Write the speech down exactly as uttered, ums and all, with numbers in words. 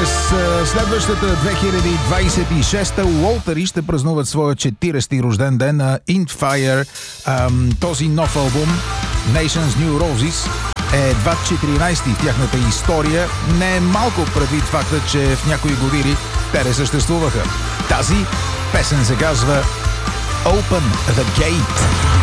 следващата две хиляди двадесет и шеста Уолтъри ще празнуват своя четиридесети рожден ден на In Fire. Ам, този нов албум Nation's New Roses е едва четиринадесети в тяхната история. Не е малко предвид факта, че в някои години те не съществуваха. Тази песен се казва Open the Gate.